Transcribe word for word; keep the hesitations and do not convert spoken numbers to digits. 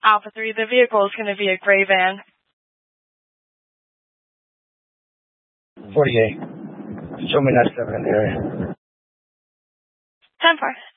Alpha three, the vehicle is going to be a gray van. forty-eight. Show me that seven in the area. ten four.